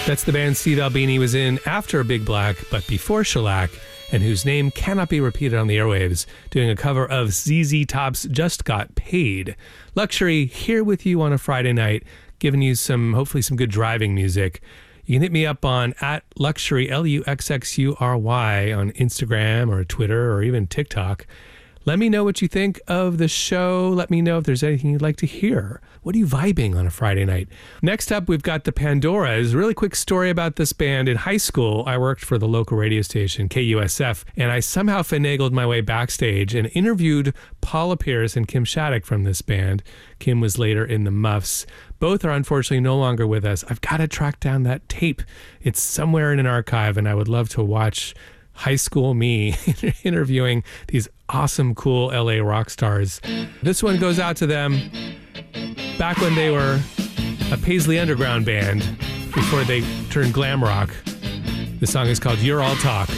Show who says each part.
Speaker 1: That's the band Steve Albini was in after Big Black, but before Shellac, and whose name cannot be repeated on the airwaves, doing a cover of ZZ Top's Just Got Paid. Luxury here with you on a Friday night, giving you hopefully some good driving music. You can hit me up on @Luxury, LUXXURY, on Instagram or Twitter or even TikTok. Let me know what you think of the show. Let me know if there's anything you'd like to hear. What are you vibing on a Friday night? Next up, we've got the Pandoras. A really quick story about this band. In high school, I worked for the local radio station, KUSF, and I somehow finagled my way backstage and interviewed Paula Pierce and Kim Shattuck from this band. Kim was later in the Muffs. Both are unfortunately no longer with us. I've got to track down that tape. It's somewhere in an archive, and I would love to watch high school me interviewing these awesome, cool LA rock stars. This one goes out to them back when they were a Paisley Underground band before they turned glam rock. The song is called You're All Talk.